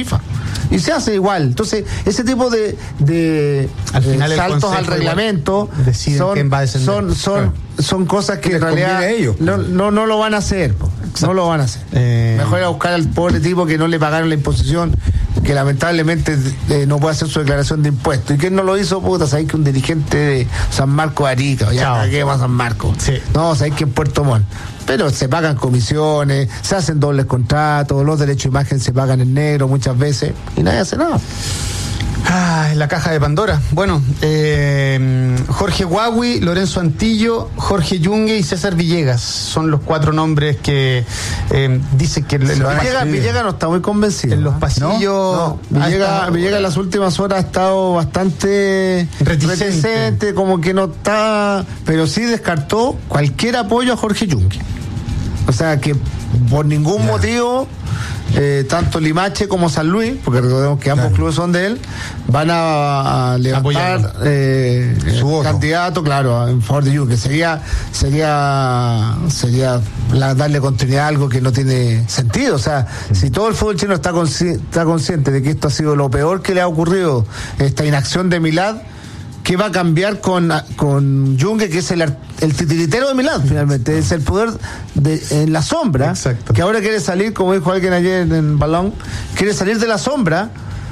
y se hace igual. Entonces, ese tipo de, de al final eh, saltos al reglamento son, va a son, son, claro. son cosas que les en realidad conviene a ellos, no, no, no lo van a hacer. Po. No lo van a hacer. Eh... Mejor ir a buscar al pobre tipo que no le pagaron la imposición, que lamentablemente eh, no puede hacer su declaración de impuestos. ¿Y quién no lo hizo? Puta, sabéis que un dirigente de San Marcos de Arica, ya caguemos a San Marcos. Sí. No, sabéis que en Puerto Montt. Pero se pagan comisiones, se hacen dobles contratos, los derechos de imagen se pagan en negro muchas veces y nadie hace nada. Ah, la caja de Pandora. Bueno, eh, Jorge Huawei, Lorenzo Antillo, Jorge Yungue y César Villegas son los cuatro nombres que eh, dicen que... Villegas, Villegas no está muy convencido. En los pasillos... No, no. Villegas, estado, Villegas en las últimas horas ha estado bastante reticente. reticente, como que no está... Pero sí descartó cualquier apoyo a Jorge Yungue. O sea que por ningún yeah. motivo... Eh, tanto Limache como San Luis, porque recordemos que ambos claro. clubes son de él, van a, a levantar eh, su candidato, claro, en favor de Yungue, que sería sería sería la, darle continuidad a algo que no tiene sentido. O sea, mm. si todo el fútbol chino está, consci- está consciente de que esto ha sido lo peor que le ha ocurrido, esta inacción de Milad, ¿qué va a cambiar con, con Yungue, que es el, el titiritero de Milán, finalmente? Es el poder de, en la sombra. Exacto. Que ahora quiere salir, como dijo alguien ayer en el balón, quiere salir de la sombra.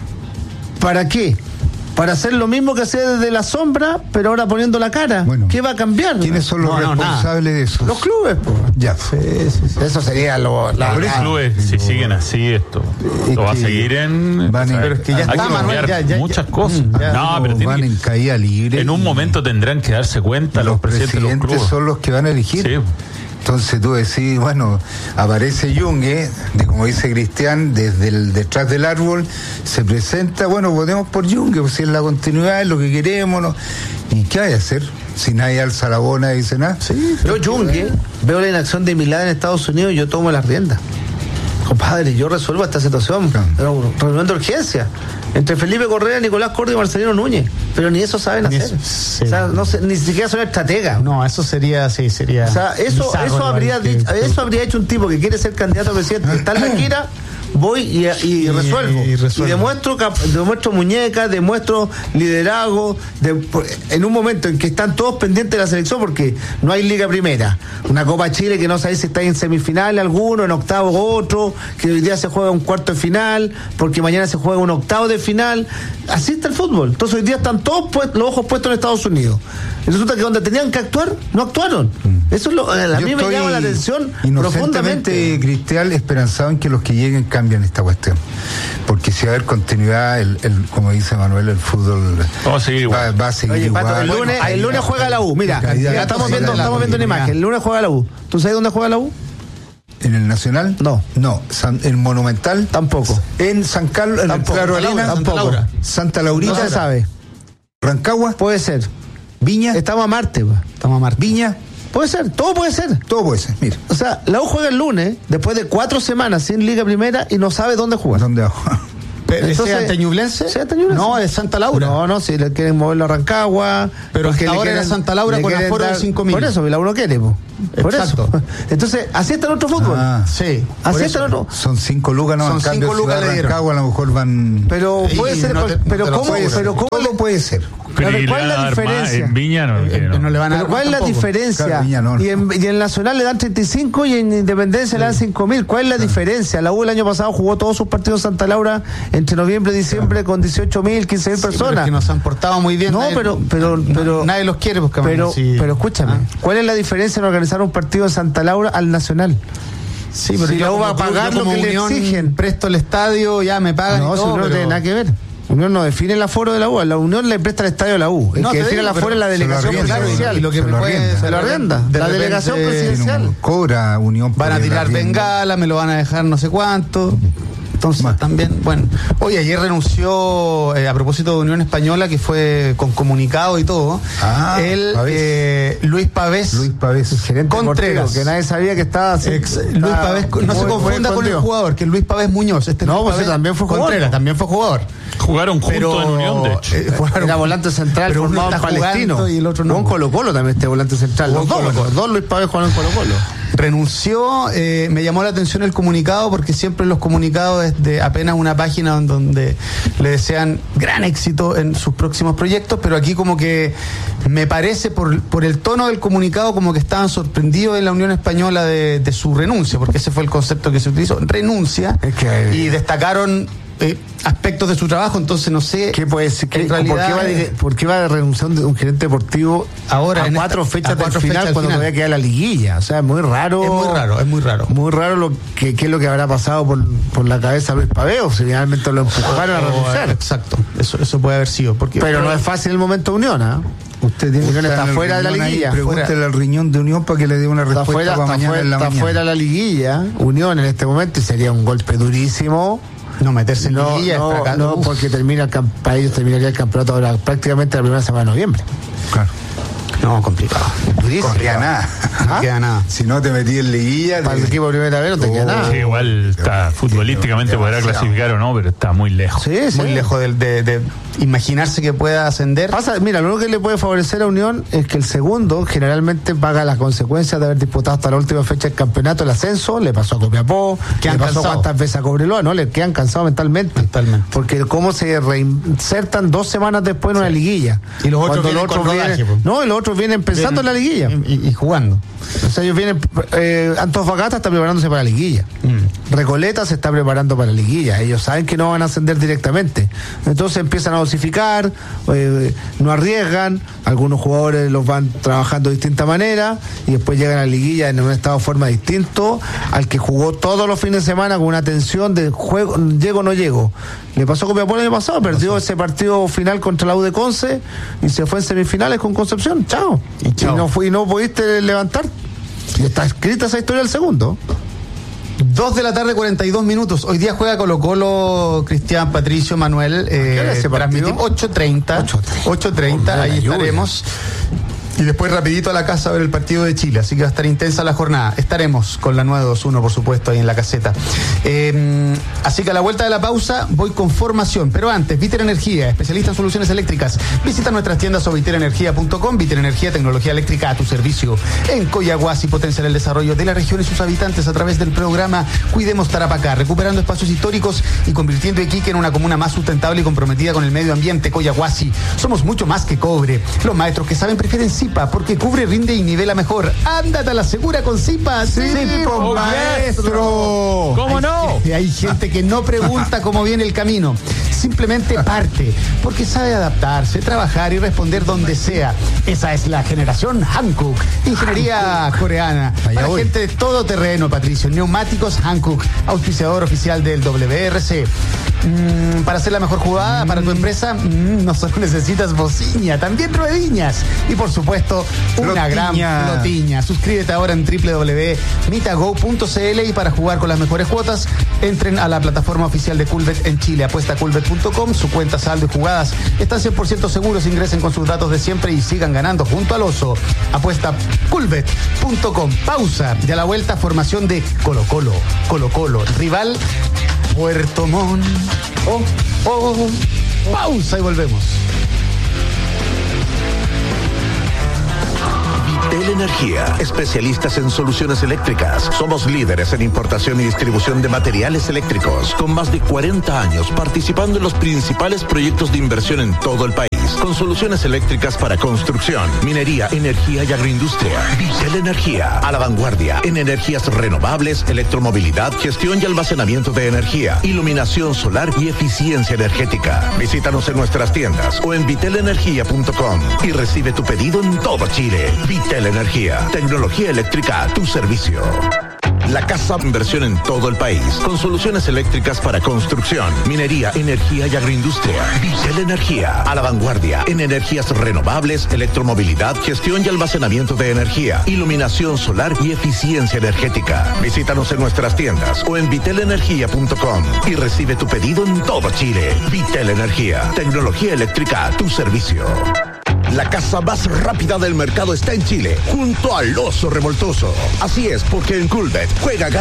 ¿Para qué? Para hacer lo mismo que hacía desde la sombra, pero ahora poniendo la cara. Bueno, ¿qué va a cambiar? ¿Quiénes son los no, responsables no, de eso? Los clubes, pues. Ya. Sí, sí, sí. Eso sería lo... La, los clubes, si siguen así, esto lo va a seguir en... Van en pero es que ya está, Manuel, ya, ya, muchas ya, cosas. Ya, no, pero van tienen, en caída libre. En un momento tendrán que darse cuenta los, los presidentes, presidentes de los clubes. Son los que van a elegir. Sí. Entonces tú decís, bueno, aparece Yungue, de como dice Cristian, desde el detrás del árbol, se presenta, bueno, votemos por Yungue, pues si es la continuidad, es lo que queremos, ¿no? ¿Y qué hay a hacer? Si nadie alza la bona y dice nada. Sí, yo Yungue, veo la inacción de Milán en Estados Unidos y yo tomo las riendas. Compadre, yo resuelvo esta situación. Claro. Reunión de urgencia entre Felipe Correa, Nicolás Cordi y Marcelino Núñez. Pero ni eso saben ni hacer. Eso, sí. O sea, no se, ni siquiera son estrategas. No, eso sería, sí, sería. O sea, eso, eso habría que, dicho, eso habría hecho un tipo que quiere ser candidato a presidente. Está en la gira. Voy y, y, y resuelvo. Y, y, resuelvo. Y demuestro, demuestro muñeca, demuestro liderazgo. De, en un momento en que están todos pendientes de la selección, porque no hay Liga Primera. Una Copa Chile que no sabéis si está en semifinal alguno, en octavo otro, que hoy día se juega un cuarto de final, porque mañana se juega un octavo de final. Así está el fútbol. Entonces hoy día están todos pues, los ojos puestos en Estados Unidos. Y resulta que donde tenían que actuar, no actuaron. Eso es lo, a mí me llama la atención profundamente. Cristian, esperanzado en que los que lleguen cambian esta cuestión, porque si va a haber continuidad, el, el, como dice Manuel, el fútbol va a seguir igual. Va, va a seguir Oye, igual. Pato, el lunes, el lunes juega la U. Mira, ya estamos viendo, estamos viendo una imagen. El lunes juega la U. ¿Tú sabes dónde juega la U? ¿En el Nacional? No. No. San, ¿en Monumental? Tampoco. ¿En San Carlos? ¿En tampoco. el Claro Arena? Tampoco. Santa Laura. ¿Santa Laurita? No se sabe. ¿Rancagua? Puede ser. ¿Viña? Estamos a Marte. Estamos a Marte. ¿Viña? Puede ser, todo puede ser. Todo puede ser, mira. O sea, la U juega el lunes, después de cuatro semanas sin Liga Primera y no sabe dónde jugar. ¿Dónde va a jugar? Entonces, ¿es Ñublense? ¿Sí, Ñublense? No, es Santa Laura. No, no, si le quieren moverlo a Rancagua. Pero hasta ahora era Santa Laura con aforo de cinco mil. Por eso, la U no quiere, po. Por Exacto. Eso. Entonces, así está el otro fútbol. Ah, sí. Así está el otro. Son cinco lucas, no. Son cinco lucas le dieron. Rancagua a lo mejor van. Pero puede ser. No te, pero no cómo, puede pero cómo todo puede ser. ¿Cuál es la diferencia? En Viña no, eh, no. no le van a pero ¿cuál es la tampoco. diferencia? Claro, Viña no, no. Y, en, y en Nacional le dan treinta y cinco y en Independencia sí. le dan cinco mil. ¿Cuál es la claro. diferencia? La U el año pasado jugó todos sus partidos en Santa Laura entre noviembre y diciembre claro. con dieciocho mil, quince mil sí, personas. Pero es que nos han portado muy bien. No, nadie, pero, pero, no, pero nadie los quiere buscar. Pero, sí. pero escúchame, ah. ¿cuál es la diferencia en organizar un partido en Santa Laura al Nacional? Sí, pero si la U va a pagar lo que le exigen. Presto el estadio, ya me pagan. No, y todo, si no pero... tiene nada que ver. Unión no define el aforo de la U, la Unión le presta el estadio a la U. El no, que define el aforo es la delegación presidencial. Y lo que se lo puede, arrienda. Se lo arrienda. De la delegación presidencial. Cobra Unión. Van a tirar bengala, me lo van a dejar no sé cuánto. Entonces Más. también, bueno. Oye, ayer renunció, eh, a propósito de Unión Española, que fue con comunicado y todo, ah, el eh, Luis Pavés. Luis Pavés, gerente Contreras. Que nadie sabía que estaba así. Ex, Luis Pavés, no muy, se confunda con el jugador, que el Luis Pavés Muñoz. Este no, Luis pues Pavés, también fue jugador. Contreras, también fue jugador. Jugaron juntos pero, en Unión, de hecho. Eh, jugaron, era volante central pero formado en Palestino. Y el otro no. Con Colo Colo también este volante central. Los dos, los dos Luis Pavés jugaron en Colo Colo. renunció. Eh, me llamó la atención el comunicado, porque siempre los comunicados es de apenas una página donde le desean gran éxito en sus próximos proyectos, pero aquí como que me parece por, por el tono del comunicado como que estaban sorprendidos en la Unión Española de, de su renuncia, porque ese fue el concepto que se utilizó, renuncia, es que, y destacaron eh, aspectos de su trabajo. Entonces no sé ¿qué puede ser? ¿Qué, realidad, ¿por, qué va de, ¿Por qué va de renunciar de un gerente deportivo ahora a en cuatro esta, fechas a cuatro del final fechas cuando final. todavía queda la liguilla? O sea, es muy raro. Es muy raro, es muy raro. Muy raro lo que, qué es lo que habrá pasado por, por la cabeza de Luis Paveo, si finalmente lo empujaron a renunciar. Exacto, eso, eso puede haber sido. Porque, pero, pero no es fácil el momento de Unión, ¿ah? ¿eh? Usted tiene Unión que está fuera de la liguilla. Pregúntele al riñón de Unión para que le dé una Está respuesta fuera, para está mañana fuera, en la está mañana. fuera de la liguilla, Unión en este momento, y sería un golpe durísimo. No meterse en No, liguilla, no, fracaso. no, porque termina el camp- para ellos terminaría el campeonato ahora prácticamente la primera semana de noviembre. Claro. No, complicado. Durísimo. Corría nada. No queda nada. Si no te metí en liguilla. Para el te- equipo de primera vez no te queda Oh. nada. Sí, igual está futbolísticamente podrá Demasiado. clasificar o no, pero está muy lejos. Sí, sí. Muy lejos de, de, de imaginarse que pueda ascender. Pasa, mira, lo único que le puede favorecer a Unión es que el segundo generalmente paga las consecuencias de haber disputado hasta la última fecha del campeonato, el ascenso. Le pasó a Copiapó, Quedan le pasó cansados. cuántas veces a Cobreloa, ¿no? Le quedan cansados mentalmente. Mentalmente. Porque cómo se reinsertan dos semanas después en una liguilla. Y los otros Cuando vienen con rodaje, pues. No, y los otros vienen pensando en la liguilla. Y, y jugando. O sea, ellos vienen, eh, Antofagasta está preparándose para la liguilla. Mm. Recoleta se está preparando para la liguilla. Ellos saben que no van a ascender directamente. Entonces empiezan a dosificar, eh, no arriesgan, algunos jugadores los van trabajando de distinta manera y después llegan a la liguilla en un estado de forma distinto al que jugó todos los fines de semana con una tensión de juego, llego o no llego. Le pasó a Copiapó el año pasado, perdió ese partido final contra la U de Conce y se fue en semifinales con Concepción. Chao. Y chao. Y no, fue, y no pudiste levantar. Y está escrita esa historia del segundo. Dos de la tarde, cuarenta y dos minutos. Hoy día juega Colo Colo, Cristian, Patricio, Manuel. qué hora es ese partido? ocho treinta. ocho treinta, ahí lluvia. estaremos. Y después rapidito a la casa a ver el partido de Chile, así que va a estar intensa la jornada. Estaremos con la nueve dos uno, por supuesto, ahí en la caseta. Eh, así que a la vuelta de la pausa voy con formación, pero antes, Viter Energía, especialista en soluciones eléctricas. Visita nuestras tiendas o viter energía punto com. Viter Energía, tecnología eléctrica a tu servicio. En Coyahuasi, potenciar el desarrollo de la región y sus habitantes a través del programa Cuidemos Tarapacá, recuperando espacios históricos y convirtiendo Iquique en una comuna más sustentable y comprometida con el medio ambiente. Coyahuasi, somos mucho más que cobre. Los maestros que saben prefieren Zipa, porque cubre, rinde y nivela mejor. Ándate a la segura con Zipa. Sí, Oh, maestro. ¿Cómo no? Hay, hay gente que no pregunta cómo viene el camino. Simplemente parte, porque sabe adaptarse, trabajar y responder donde sea. Esa es la generación Hankook, ingeniería coreana. Allá Para voy. gente de todo terreno, Patricio. Neumáticos Hankook, auspiciador oficial del W R C. Mm, para hacer la mejor jugada para tu empresa, mm, no solo necesitas bocina, también ruedillas. Y por supuesto, una gran Flotiña. flotiña. Suscríbete ahora en doble u doble u doble u punto mitago punto c l y para jugar con las mejores cuotas, entren a la plataforma oficial de Culbet en Chile. Apuesta culbet punto com, su cuenta, saldo y jugadas están cien por ciento seguros. Ingresen con sus datos de siempre y sigan ganando junto al oso. Apuesta culbet punto com. Pausa. Y a la vuelta, formación de Colo Colo. Colo Colo. Rival, Puerto Montt. Oh, oh. Pausa y volvemos. Vitel Energía, especialistas en soluciones eléctricas. Somos líderes en importación y distribución de materiales eléctricos, con más de cuarenta años participando en los principales proyectos de inversión en todo el país, con soluciones eléctricas para construcción, minería, energía y agroindustria. Vitel Energía, a la vanguardia en energías renovables, electromovilidad, gestión y almacenamiento de energía, iluminación solar y eficiencia energética. Visítanos en nuestras tiendas o en vitel energía punto com y recibe tu pedido en todo Chile. Vitel Energía, tecnología eléctrica a tu servicio. La casa de inversión en todo el país, con soluciones eléctricas para construcción, minería, energía y agroindustria. Vitel Energía, a la vanguardia en energías renovables, electromovilidad, gestión y almacenamiento de energía, iluminación solar y eficiencia energética. Visítanos en nuestras tiendas o en vitel energía punto com y recibe tu pedido en todo Chile. Vitel Energía, tecnología eléctrica a tu servicio. La casa más rápida del mercado está en Chile, junto al Oso Revoltoso. Así es, porque en Culbet juega, gana